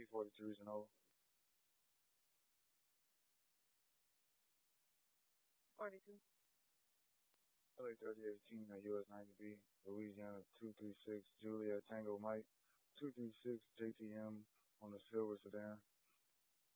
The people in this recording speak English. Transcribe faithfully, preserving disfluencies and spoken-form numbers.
forty-two is an O. forty-two. L A thirty eighteen at U S ninety B, Louisiana two three six, Juliet Tango Mike, two three six J T M on the silver sedan.